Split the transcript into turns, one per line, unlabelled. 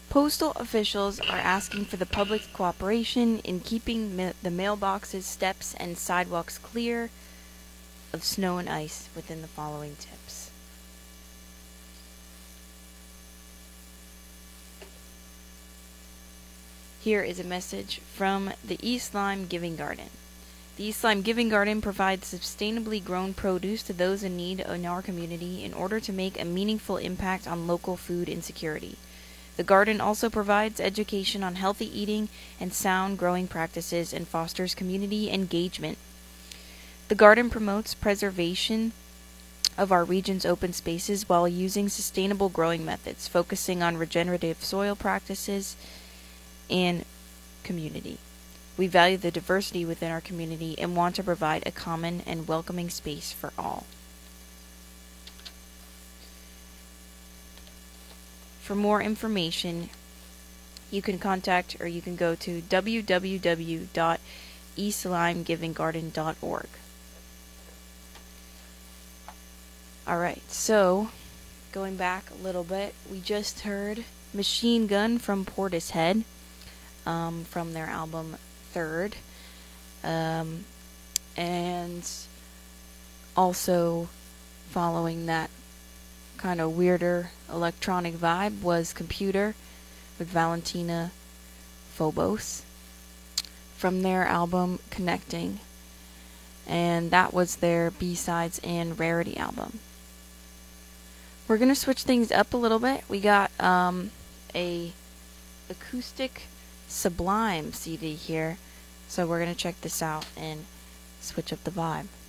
Postal officials are asking for the public's cooperation in keeping the mailboxes, steps, and sidewalks clear of snow and ice within the following tips. Here is a message from the East Lyme Giving Garden. The East Lyme Giving Garden provides sustainably grown produce to those in need in our community in order to make a meaningful impact on local food insecurity. The garden also provides education on healthy eating and sound growing practices and fosters community engagement. The garden promotes preservation of our region's open spaces while using sustainable growing methods, focusing on regenerative soil practices and community. We value the diversity within our community and want to provide a common and welcoming space for all. For more information, you can contact or you can go to www.eastlymeGivingGarden.org. Alright, so going back a little bit, we just heard Machine Gun from Portishead from their album Third. And also following that kind of weirder electronic vibe was Computer with Valentina Phobos from their album Connecting, and that was their B-sides and rarity album. We're gonna switch things up a little bit. We got a acoustic Sublime CD here, so we're gonna check this out and switch up the vibe.